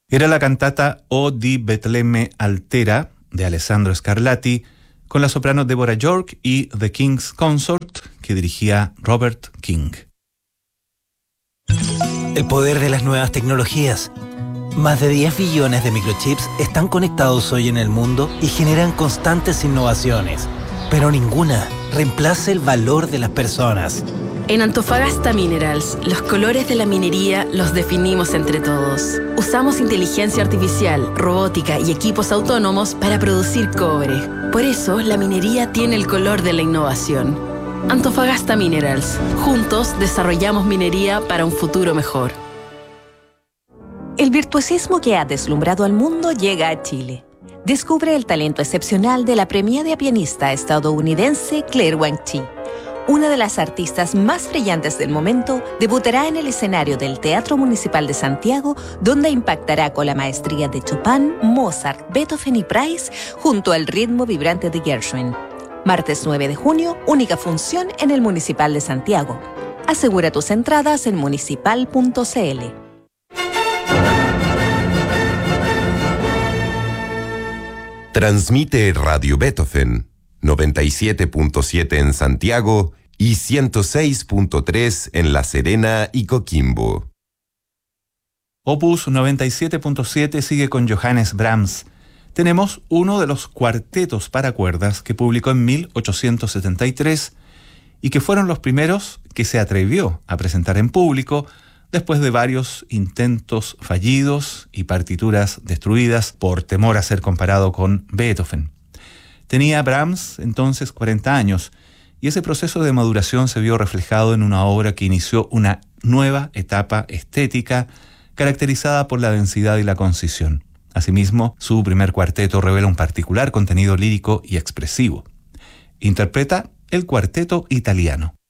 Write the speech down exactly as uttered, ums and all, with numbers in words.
Era la cantata O di Betlemme Altera de Alessandro Scarlatti, con la soprano Deborah York y The King's Consort, que dirigía Robert King. El poder de las nuevas tecnologías. Más de diez billones de microchips están conectados hoy en el mundo y generan constantes innovaciones, pero ninguna reemplaza el valor de las personas. En Antofagasta Minerals, los colores de la minería los definimos entre todos. Usamos inteligencia artificial, robótica y equipos autónomos para producir cobre. Por eso, la minería tiene el color de la innovación. Antofagasta Minerals. Juntos desarrollamos minería para un futuro mejor. El virtuosismo que ha deslumbrado al mundo llega a Chile. Descubre el talento excepcional de la premiada pianista estadounidense Claire Wang-Chi. Una de las artistas más brillantes del momento debutará en el escenario del Teatro Municipal de Santiago, donde impactará con la maestría de Chopin, Mozart, Beethoven y Price, junto al ritmo vibrante de Gershwin. Martes nueve de junio, única función en el Municipal de Santiago. Asegura tus entradas en municipal punto c l. Transmite Radio Beethoven noventa y siete punto siete en Santiago y ciento seis punto tres en La Serena y Coquimbo. Opus noventa y siete punto siete sigue con Johannes Brahms. Tenemos uno de los cuartetos para cuerdas que publicó en mil ochocientos setenta y tres y que fueron los primeros que se atrevió a presentar en público después de varios intentos fallidos y partituras destruidas por temor a ser comparado con Beethoven. Tenía Brahms entonces cuarenta años y ese proceso de maduración se vio reflejado en una obra que inició una nueva etapa estética caracterizada por la densidad y la concisión. Asimismo, su primer cuarteto revela un particular contenido lírico y expresivo. Interpreta el Cuarteto Italiano.